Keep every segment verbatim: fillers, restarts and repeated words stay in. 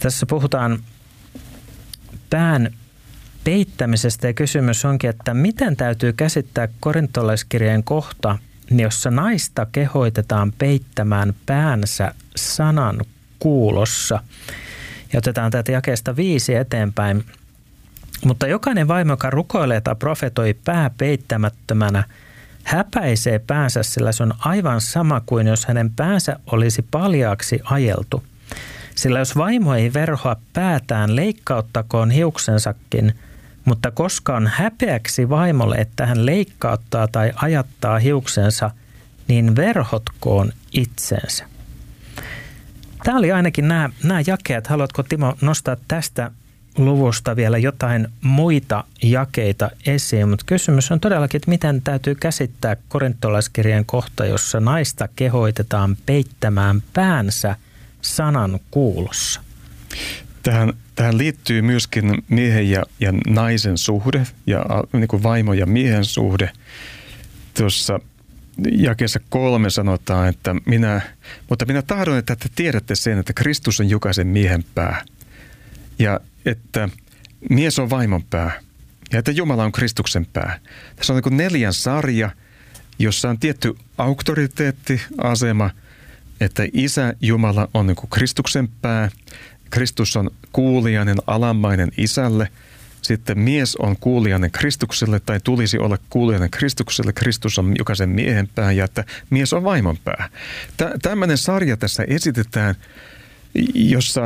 Tässä puhutaan pään peittämisestä ja kysymys onkin, että miten täytyy käsittää korintolaiskirjeen kohta, jossa naista kehoitetaan peittämään päänsä sanan kuulossa. Ja otetaan tätä jakeesta viisi eteenpäin. Mutta jokainen vaimo, joka rukoilee tai profetoi pää peittämättömänä, häpäisee päänsä, sillä se on aivan sama kuin jos hänen päänsä olisi paljaaksi ajeltu. Sillä jos vaimo ei verhoa päätään, leikkauttakoon hiuksensakin, mutta koska on häpeäksi vaimolle, että hän leikkauttaa tai ajattaa hiuksensa, niin verhotkoon itsensä. Tämä oli ainakin nämä, nämä jakeet. Haluatko, Timo, nostaa tästä luvusta vielä jotain muita jakeita esiin? Mutta kysymys on todellakin, että miten täytyy käsittää korintolaiskirjeen kohta, jossa naista kehoitetaan peittämään päänsä sanan kuulossa. Tähän, tähän liittyy myöskin miehen ja, ja naisen suhde ja niin kuin vaimo ja miehen suhde. Tuossa jakeessa kolme sanotaan, että minä, mutta minä tahdon, että te tiedätte sen, että Kristus on jokaisen miehen pää ja että mies on vaimon pää ja että Jumala on Kristuksen pää. Tässä on niin kuin neljän sarja, jossa on tietty auktoriteettiasema, että Isä Jumala on niin kuin Kristuksen pää, Kristus on kuulijainen, alamainen Isälle, sitten mies on kuulijainen Kristukselle tai tulisi olla kuulijainen Kristukselle, Kristus on jokaisen miehen pää ja että mies on vaimon pää. Tällainen sarja tässä esitetään, jossa,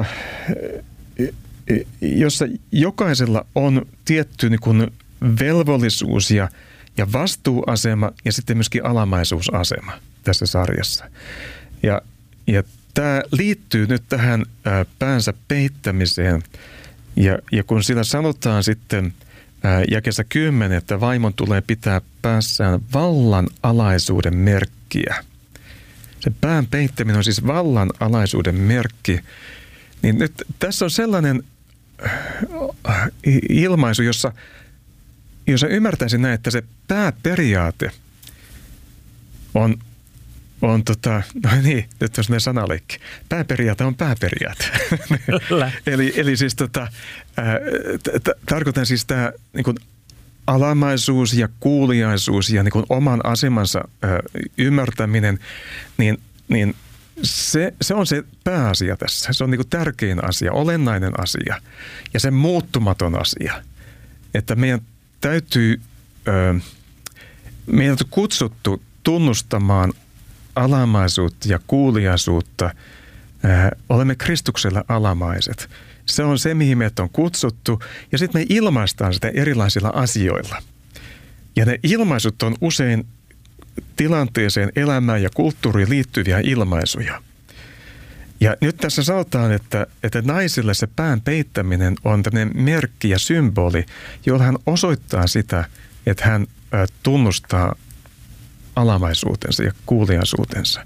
jossa jokaisella on tietty niin kuin velvollisuus ja, ja vastuuasema ja sitten myöskin alamaisuusasema tässä sarjassa. Ja, ja tämä liittyy nyt tähän ää, päänsä peittämiseen. Ja, ja kun sillä sanotaan sitten ää, jakeessa kymmenen, että vaimon tulee pitää päässään vallan alaisuuden merkkiä. Se pään peittäminen on siis vallan alaisuuden merkki. Niin nyt tässä on sellainen äh, ilmaisu, jossa, jossa ymmärtäisin näin, että se pääperiaate on On tota, no niin, nyt olisi meidän sanaleikki. Pääperiaate on pääperiaate. eli, eli siis tota, ää, t- t- tarkoitan siis tämä niin kuin alamaisuus ja kuuliaisuus ja niin kuin oman asemansa ää, ymmärtäminen, niin, niin se, se on se pääasia tässä. Se on niin kuin tärkein asia, olennainen asia ja se muuttumaton asia. Että meidän täytyy, ää, meidän on kutsuttu tunnustamaan alamaisuutta ja kuuliaisuutta. Äh, olemme Kristuksella alamaiset. Se on se, mihin meidät on kutsuttu. Ja sitten me ilmaistaan sitä erilaisilla asioilla. Ja ne ilmaisut on usein tilanteeseen, elämään ja kulttuuriin liittyviä ilmaisuja. Ja nyt tässä sanotaan, että, että naisille se pään peittäminen on tämmöinen merkki ja symboli, jolla hän osoittaa sitä, että hän äh, tunnustaa alamaisuutensa ja kuuliaisuutensa.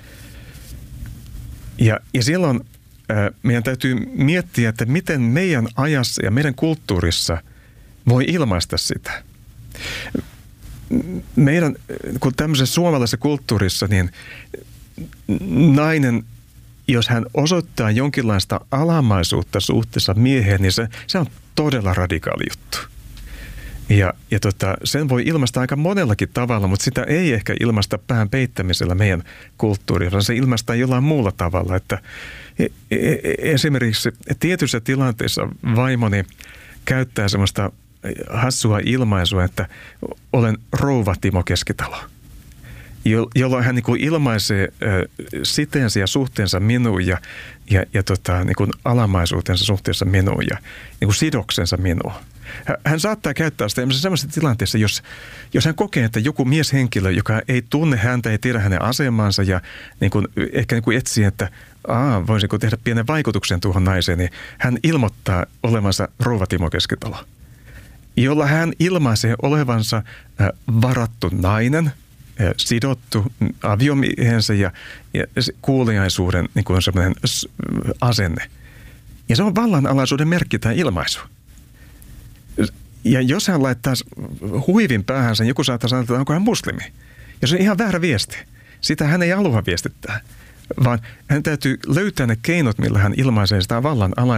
Ja, ja silloin ää, meidän täytyy miettiä, että miten meidän ajassa ja meidän kulttuurissa voi ilmaista sitä. Meidän, kun tämmöisessä suomalaisessa kulttuurissa, niin nainen, jos hän osoittaa jonkinlaista alamaisuutta suhteessa mieheen, niin se, se on todella radikaali juttu. Ja, ja tota, sen voi ilmaista aika monellakin tavalla, mutta sitä ei ehkä ilmaista pään peittämisellä meidän kulttuurilla, vaan se ilmaistaa jollain muulla tavalla. Että esimerkiksi tietyissä tilanteissa vaimoni käyttää semmoista hassua ilmaisua, että olen rouva Timo Keskitalo, jolloin hän niin kuin ilmaisee siteensä ja suhteensa minuun ja, ja, ja tota, niin kuin alamaisuutensa suhteessa minuun ja niin kuin sidoksensa minuun. Hän saattaa käyttää sitä sellaisessa tilanteessa, jos, jos hän kokee, että joku mieshenkilö, joka ei tunne häntä, ei tiedä hänen asemansa ja niin kuin, ehkä niin kuin etsii, että Aa, voisinko tehdä pienen vaikutuksen tuohon naiseen, niin hän ilmoittaa olevansa rouva Timo Keskitalo, jolla hän ilmaisee olevansa varattu nainen, sidottu aviomiehensä ja, ja kuuliaisuuden niin kuin sellainen asenne. Ja se on vallanalaisuuden merkki tämä ilmaisu. Ja jos hän laittaa huivin päähänsä, joku saattaa sanoa, että onko hän muslimi. Ja se on ihan väärä viesti. Sitä hän ei halua viestittää, vaan hän täytyy löytää ne keinot, millä hän ilmaisee sitä vallan alaisuutta.